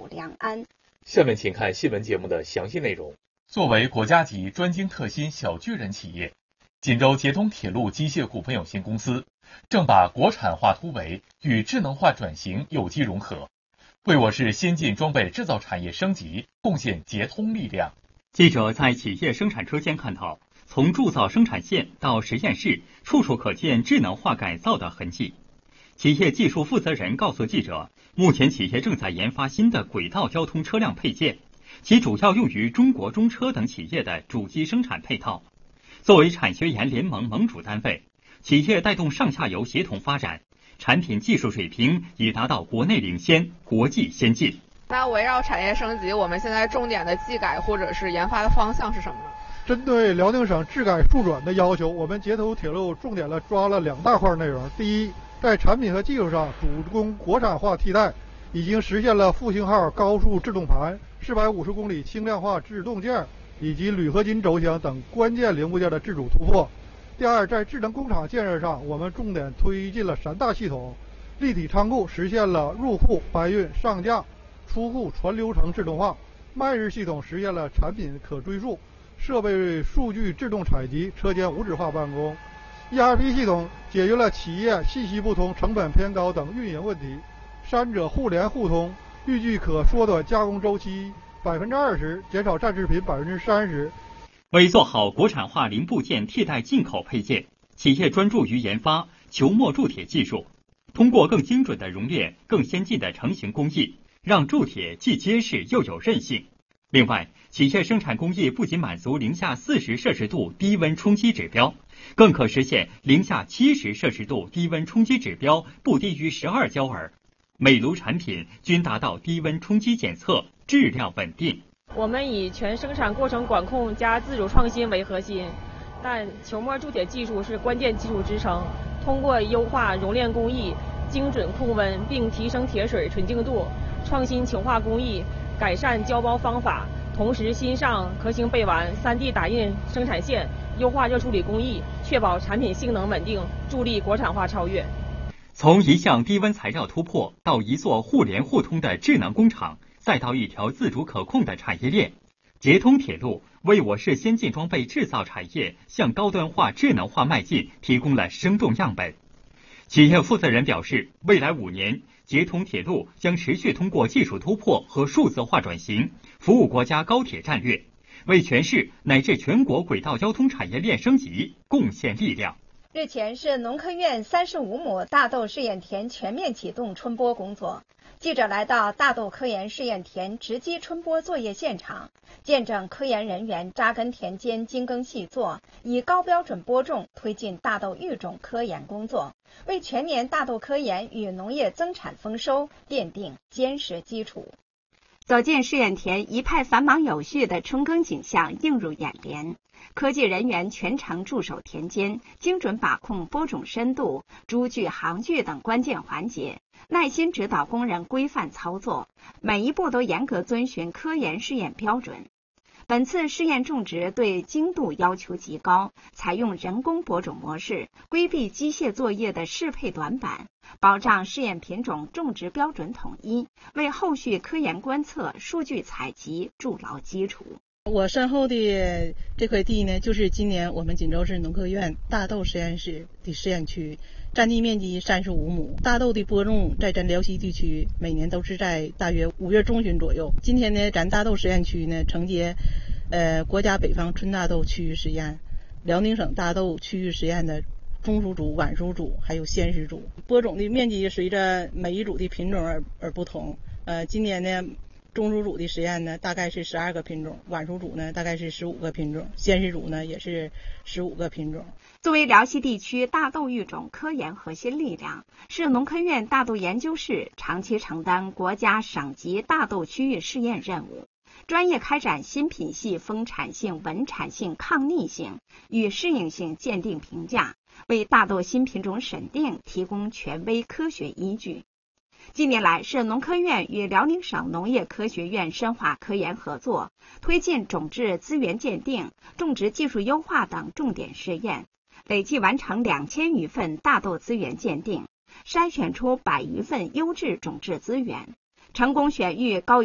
良安。 下面请看新闻节目的详细内容。作为国家级专精特新小巨人企业，锦州捷通铁路机械股份有限公司正把国产化突围与智能化转型有机融合，为我市先进装备制造产业升级贡献捷通力量。 记者在企业生产车间看到，从铸造生产线到实验室，处处可见智能化改造的痕迹。企业技术负责人告诉记者，目前企业正在研发新的轨道交通车辆配件，其主要用于中国中车等企业的主机生产配套。作为产学研联盟盟主单位，企业带动上下游协同发展，产品技术水平已达到国内领先、国际先进。 那围绕产业升级，我们现在重点的技改或者是研发的方向是什么呢？ 针对辽宁省质改数转的要求，我们捷通铁路重点抓了2大块内容。第一，在产品和技术上主攻国产化替代，已经实现了复兴号高速制动盘、450公里轻量化制动件以及铝合金轴箱等关键零部件的自主突破。第二，在智能工厂建设上，我们重点推进了3大系统，立体仓库实现了入库、搬运、上架、出库全流程自动化，卖日系统实现了产品可追溯，设备数据自动采集，车间无纸化办公。ERP 系统解决了企业信息不通、成本偏高等运营问题，三者互联互通，预计可缩短加工周期20%，减少暂制品30%。 为做好国产化零部件替代进口配件，企业专注于研发球膜铸铁技术，通过更精准的熔炼、更先进的成型工艺，让铸铁既结实又有韧性。另外，企业生产工艺不仅满足零下40摄氏度低温冲击指标，更可实现零下70摄氏度低温冲击指标不低于12焦耳，每炉产品均达到低温冲击检测，质量稳定。 我们以全生产过程管控加自主创新为核心，但球膜铸铁技术是关键技术支撑。通过优化熔炼工艺、精准控温，并提升铁水纯净度，创新球化工艺，改善胶包方法，同时新上壳形背完、3D 打印生产线，优化热处理工艺，确保产品性能稳定，助力国产化超越。 从一项低温材料突破到一座互联互通的智能工厂，再到一条自主可控的产业链，捷通铁路为我市先进装备制造产业向高端化、智能化迈进提供了生动样本。企业负责人表示，未来5年，捷通铁路将持续通过技术突破和数字化转型，服务国家高铁战略，为全市乃至全国轨道交通产业链升级贡献力量。 日前，市农科院35亩大豆试验田全面启动春播工作。记者来到大豆科研试验田直击春播作业现场，见证科研人员扎根田间精耕细作，以高标准播种推进大豆育种科研工作，为全年大豆科研与农业增产丰收奠定坚实基础。走进试验田，一派繁忙有序的春耕景象映入眼帘。科技人员全程驻守田间，精准把控播种深度、株距、行距等关键环节，耐心指导工人规范操作，每一步都严格遵循科研试验标准。本次试验种植对精度要求极高，采用人工播种模式，规避机械作业的适配短板，保障试验品种种植标准统一，为后续科研观测、数据采集筑牢基础。 我身后的这块地呢，就是今年我们锦州市农科院大豆实验室的试验区，占地面积35亩。大豆的播种在咱辽西地区每年都是在大约5月中旬左右。今天呢，咱大豆实验区呢承接国家北方春大豆区域实验、辽宁省大豆区域实验的中熟组、晚熟组还有鲜食组。播种的面积随着每一组的品种而不同。今年呢，中熟组的实验呢大概是12个品种，晚熟组呢大概是15个品种，鲜食组呢也是15个品种。 作为辽西地区大豆育种科研核心力量，市农科院大豆研究室长期承担国家省级大豆区域试验任务，专业开展新品系丰产性、稳产性、抗逆性与适应性鉴定评价，为大豆新品种审定提供权威科学依据。近年来，市农科院与辽宁省农业科学院深化科研合作，推进种质资源鉴定、种植技术优化等重点试验，累计完成2000余份大豆资源鉴定，筛选出100余份优质种质资源，成功选育高